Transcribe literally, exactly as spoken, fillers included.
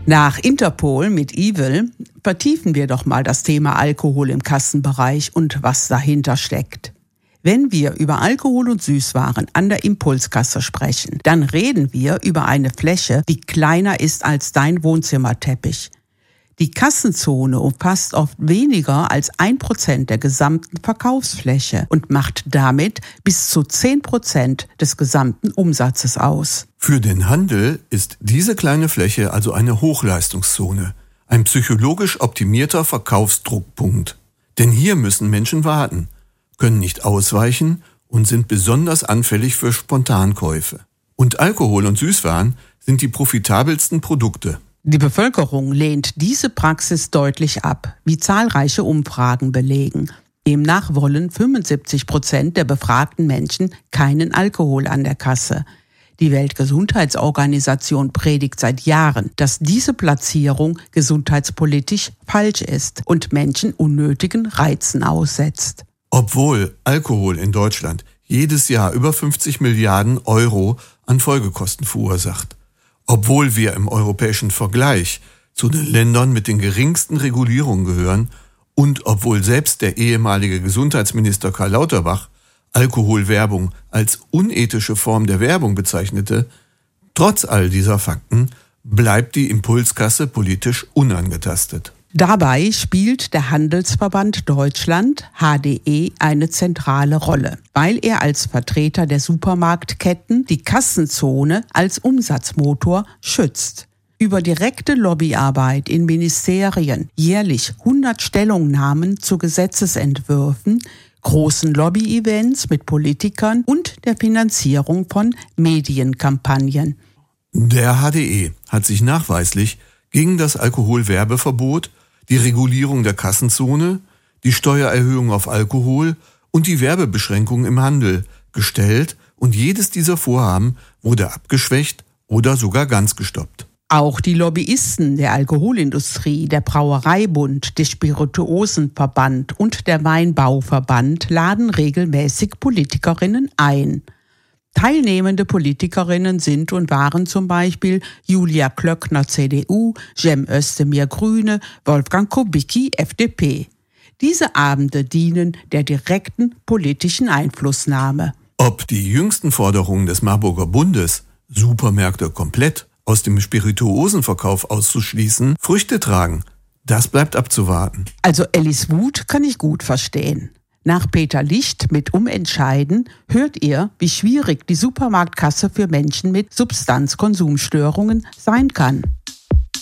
Nach Interpol mit Evil vertiefen wir doch mal das Thema Alkohol im Kassenbereich und was dahinter steckt. Wenn wir über Alkohol und Süßwaren an der Impulskasse sprechen, dann reden wir über eine Fläche, die kleiner ist als dein Wohnzimmerteppich. Die Kassenzone umfasst oft weniger als ein Prozent der gesamten Verkaufsfläche und macht damit bis zu zehn Prozent des gesamten Umsatzes aus. Für den Handel ist diese kleine Fläche also eine Hochleistungszone, ein psychologisch optimierter Verkaufsdruckpunkt. Denn hier müssen Menschen warten, können nicht ausweichen und sind besonders anfällig für Spontankäufe. Und Alkohol und Süßwaren sind die profitabelsten Produkte. Die Bevölkerung lehnt diese Praxis deutlich ab, wie zahlreiche Umfragen belegen. Demnach wollen fünfundsiebzig Prozent der befragten Menschen keinen Alkohol an der Kasse. Die Weltgesundheitsorganisation predigt seit Jahren, dass diese Platzierung gesundheitspolitisch falsch ist und Menschen unnötigen Reizen aussetzt. Obwohl Alkohol in Deutschland jedes Jahr über fünfzig Milliarden Euro an Folgekosten verursacht. Obwohl wir im europäischen Vergleich zu den Ländern mit den geringsten Regulierungen gehören und obwohl selbst der ehemalige Gesundheitsminister Karl Lauterbach Alkoholwerbung als unethische Form der Werbung bezeichnete, trotz all dieser Fakten bleibt die Impulskasse politisch unangetastet. Dabei spielt der Handelsverband Deutschland, H D E, eine zentrale Rolle, weil er als Vertreter der Supermarktketten die Kassenzone als Umsatzmotor schützt. Über direkte Lobbyarbeit in Ministerien, jährlich hundert Stellungnahmen zu Gesetzesentwürfen, großen Lobby-Events mit Politikern und der Finanzierung von Medienkampagnen. Der H D E hat sich nachweislich gegen das Alkoholwerbeverbot, die Regulierung der Kassenzone, die Steuererhöhung auf Alkohol und die Werbebeschränkungen im Handel gestellt und jedes dieser Vorhaben wurde abgeschwächt oder sogar ganz gestoppt. Auch die Lobbyisten der Alkoholindustrie, der Brauereibund, der Spirituosenverband und der Weinbauverband laden regelmäßig Politikerinnen ein. Teilnehmende Politikerinnen sind und waren zum Beispiel Julia Klöckner C D U, Cem Özdemir Grüne, Wolfgang Kubicki F D P. Diese Abende dienen der direkten politischen Einflussnahme. Ob die jüngsten Forderungen des Marburger Bundes, Supermärkte komplett aus dem Spirituosenverkauf auszuschließen, Früchte tragen, das bleibt abzuwarten. Also Ellis Wut kann ich gut verstehen. Nach Peter Licht mit Umentscheiden hört ihr, wie schwierig die Supermarktkasse für Menschen mit Substanzkonsumstörungen sein kann.